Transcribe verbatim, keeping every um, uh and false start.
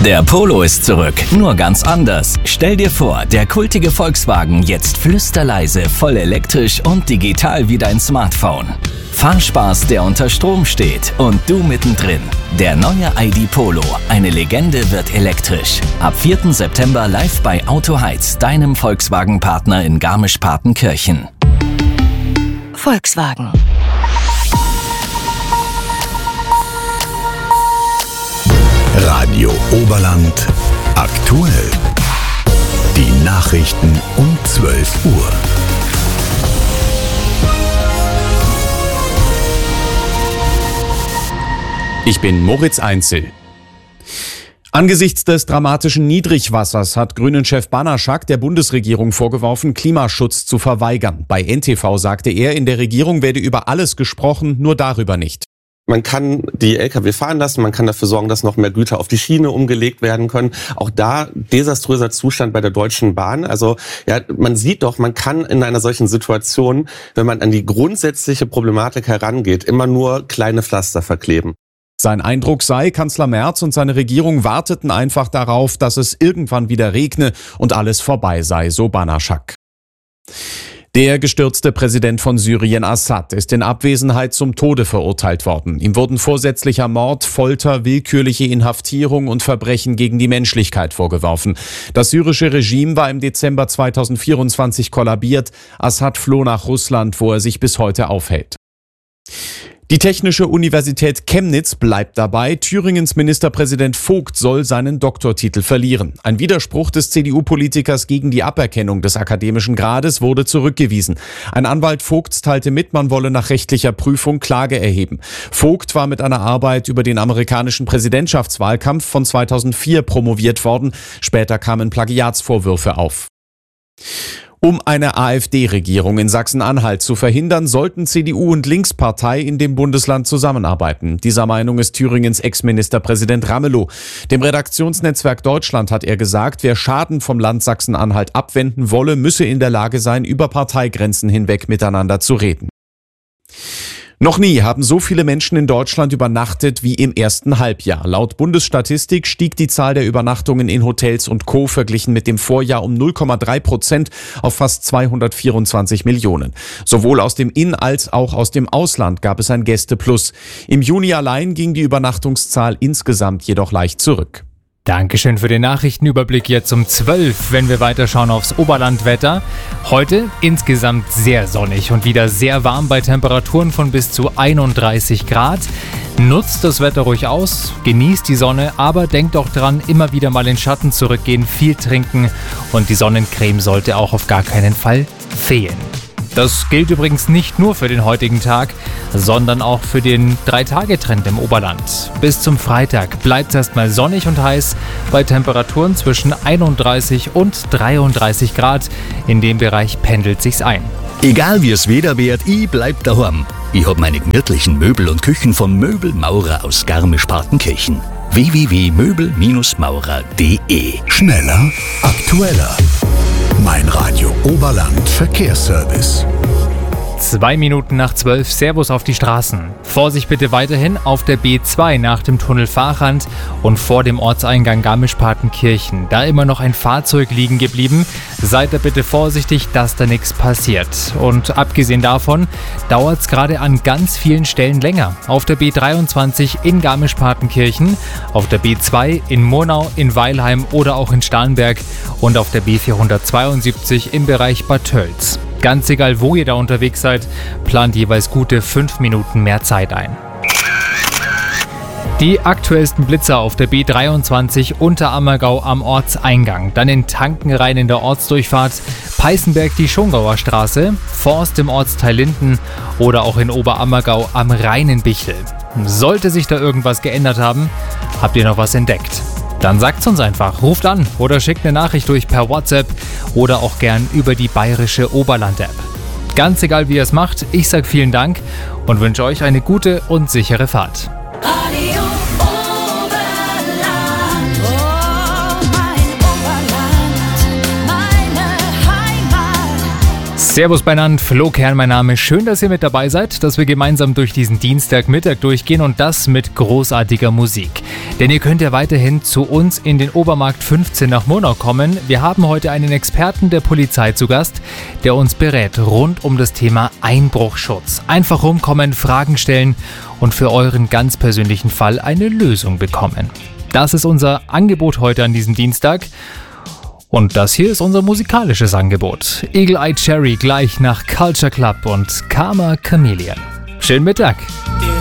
Der Polo ist zurück, nur ganz anders. Stell dir vor, der kultige Volkswagen jetzt flüsterleise, voll elektrisch und digital wie dein Smartphone. Fahrspaß, der unter Strom steht und du mittendrin. Der neue I D Polo, eine Legende, wird elektrisch. Ab vierten September live bei Auto Heiz, deinem Volkswagen-Partner in Garmisch-Partenkirchen. Volkswagen. Radio Oberland aktuell. Die Nachrichten um zwölf Uhr. Ich bin Moritz Einzel. Angesichts des dramatischen Niedrigwassers hat Grünen-Chef Banaschak der Bundesregierung vorgeworfen, Klimaschutz zu verweigern. Bei N T V sagte er, in der Regierung werde über alles gesprochen, nur darüber nicht. Man kann die L K W fahren lassen, man kann dafür sorgen, dass noch mehr Güter auf die Schiene umgelegt werden können. Auch da desaströser Zustand bei der Deutschen Bahn. Also ja, man sieht doch, man kann in einer solchen Situation, wenn man an die grundsätzliche Problematik herangeht, immer nur kleine Pflaster verkleben. Sein Eindruck sei, Kanzler Merz und seine Regierung warteten einfach darauf, dass es irgendwann wieder regne und alles vorbei sei, so Banaschak. Der gestürzte Präsident von Syrien, Assad, ist in Abwesenheit zum Tode verurteilt worden. Ihm wurden vorsätzlicher Mord, Folter, willkürliche Inhaftierung und Verbrechen gegen die Menschlichkeit vorgeworfen. Das syrische Regime war im Dezember zweitausendvierundzwanzig kollabiert. Assad floh nach Russland, wo er sich bis heute aufhält. Die Technische Universität Chemnitz bleibt dabei. Thüringens Ministerpräsident Vogt soll seinen Doktortitel verlieren. Ein Widerspruch des C D U-Politikers gegen die Aberkennung des akademischen Grades wurde zurückgewiesen. Ein Anwalt Vogts teilte mit, man wolle nach rechtlicher Prüfung Klage erheben. Vogt war mit einer Arbeit über den amerikanischen Präsidentschaftswahlkampf von zweitausendvier promoviert worden. Später kamen Plagiatsvorwürfe auf. Um eine AfD-Regierung in Sachsen-Anhalt zu verhindern, sollten C D U und Linkspartei in dem Bundesland zusammenarbeiten. Dieser Meinung ist Thüringens Ex-Ministerpräsident Ramelow. Dem Redaktionsnetzwerk Deutschland hat er gesagt, wer Schaden vom Land Sachsen-Anhalt abwenden wolle, müsse in der Lage sein, über Parteigrenzen hinweg miteinander zu reden. Noch nie haben so viele Menschen in Deutschland übernachtet wie im ersten Halbjahr. Laut Bundesstatistik stieg die Zahl der Übernachtungen in Hotels und Co. verglichen mit dem Vorjahr um null Komma drei Prozent auf fast zweihundertvierundzwanzig Millionen. Sowohl aus dem In- als auch aus dem Ausland gab es ein Gästeplus. Im Juni allein ging die Übernachtungszahl insgesamt jedoch leicht zurück. Dankeschön für den Nachrichtenüberblick jetzt um zwölf, wenn wir weiterschauen aufs Oberlandwetter. Heute insgesamt sehr sonnig und wieder sehr warm bei Temperaturen von bis zu einunddreißig Grad. Nutzt das Wetter ruhig aus, genießt die Sonne, aber denkt auch dran, immer wieder mal in Schatten zurückgehen, viel trinken und die Sonnencreme sollte auch auf gar keinen Fall fehlen. Das gilt übrigens nicht nur für den heutigen Tag, sondern auch für den Drei-Tage-Trend im Oberland. Bis zum Freitag bleibt es erstmal sonnig und heiß bei Temperaturen zwischen einunddreißig und dreiunddreißig Grad. In dem Bereich pendelt sich's ein. Egal wie es Wetter wird, ich bleib daheim. Ich hab meine gemütlichen Möbel und Küchen vom Möbelmaurer aus Garmisch-Partenkirchen. w w w punkt möbel maurer punkt d e. Schneller, aktueller. Mein Radio Oberland Verkehrsservice. Zwei Minuten nach zwölf, Servus auf die Straßen. Vorsicht bitte weiterhin auf der B zwei nach dem Tunnel Fahrrand und vor dem Ortseingang Garmisch-Partenkirchen. Da immer noch ein Fahrzeug liegen geblieben. Seid da bitte vorsichtig, dass da nichts passiert. Und abgesehen davon dauert es gerade an ganz vielen Stellen länger. Auf der B dreiundzwanzig in Garmisch-Partenkirchen, auf der B zwei in Murnau, in Weilheim oder auch in Starnberg und auf der B vierhundertzweiundsiebzig im Bereich Bad Tölz. Ganz egal, wo ihr da unterwegs seid, plant jeweils gute fünf Minuten mehr Zeit ein. Die aktuellsten Blitzer auf der B dreiundzwanzig Unterammergau am Ortseingang, dann in Tankenrhein in der Ortsdurchfahrt, Peißenberg die Schongauer Straße, Forst im Ortsteil Linden oder auch in Oberammergau am Rheinenbichel. Sollte sich da irgendwas geändert haben, habt ihr noch was entdeckt? Dann sagt's uns einfach, ruft an oder schickt eine Nachricht durch per WhatsApp oder auch gern über die bayerische Oberland-App. Ganz egal, wie ihr es macht, ich sag vielen Dank und wünsche euch eine gute und sichere Fahrt. Radio Oberland. Oh, mein Oberland, meine Heimat. Servus beieinander, Flo Kern mein Name. Schön, dass ihr mit dabei seid, dass wir gemeinsam durch diesen Dienstagmittag durchgehen und das mit großartiger Musik. Denn ihr könnt ja weiterhin zu uns in den Obermarkt fünfzehn nach Murnau kommen. Wir haben heute einen Experten der Polizei zu Gast, der uns berät rund um das Thema Einbruchschutz. Einfach rumkommen, Fragen stellen und für euren ganz persönlichen Fall eine Lösung bekommen. Das ist unser Angebot heute an diesem Dienstag. Und das hier ist unser musikalisches Angebot. Eagle Eye Cherry gleich nach Culture Club und Karma Chameleon. Schönen Mittag!